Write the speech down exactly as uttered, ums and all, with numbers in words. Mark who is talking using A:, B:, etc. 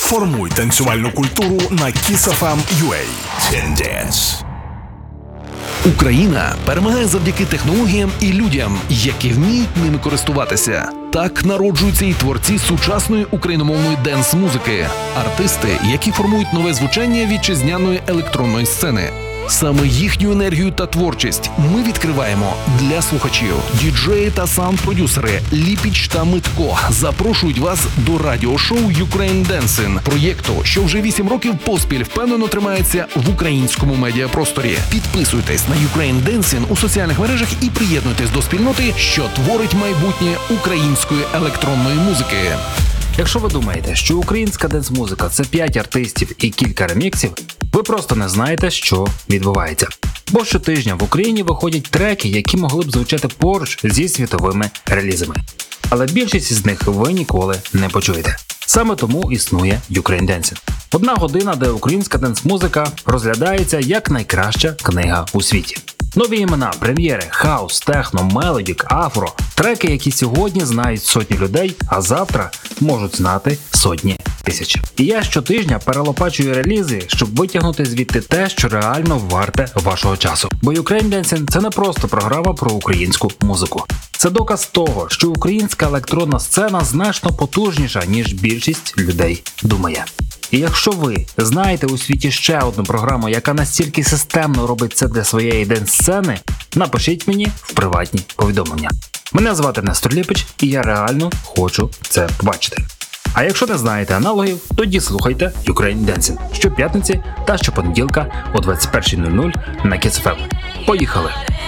A: Формуй танцювальну культуру на Kiss еф ем ю ей. Tendance.
B: Україна перемагає завдяки технологіям і людям, які вміють ними користуватися. Так народжуються і творці сучасної україномовної денс-музики, артисти, які формують нове звучання вітчизняної електронної сцени. Саме їхню енергію та творчість ми відкриваємо для слухачів. Діджеї та саунд-продюсери Ліпіч та Митко запрошують вас до радіошоу Ukraine Dancing, проєкту, що вже вісім років поспіль впевнено тримається в українському медіапросторі. Підписуйтесь на Ukraine Dancing у соціальних мережах і приєднуйтесь до спільноти, що творить майбутнє української електронної музики.
C: Якщо ви думаєте, що українська денс-музика – це п'ять артистів і кілька реміксів, ви просто не знаєте, що відбувається. Бо щотижня в Україні виходять треки, які могли б звучати поруч зі світовими релізами. Але більшість із них ви ніколи не почуєте. Саме тому існує Ukraine Dancing. Одна година, де українська денс-музика розглядається як найкраща книга у світі. Нові імена, прем'єри, хаус, техно, мелодік, афро, треки, які сьогодні знають сотні людей, а завтра можуть знати сотні тисяч. І я щотижня перелопачую релізи, щоб витягнути звідти те, що реально варте вашого часу. Бо Ukraine Dancing – це не просто програма про українську музику. Це доказ того, що українська електронна сцена значно потужніша, ніж більшість людей думає. І якщо ви знаєте у світі ще одну програму, яка настільки системно робить це для своєї денс-сцени, напишіть мені в приватні повідомлення. Мене звати Нестор Ліпіч, і я реально хочу це побачити. А якщо не знаєте аналогів, тоді слухайте Ukraine Dancing щоп'ятниці та щопонеділка о двадцять перша нуль нуль на Kiss еф ем. Поїхали!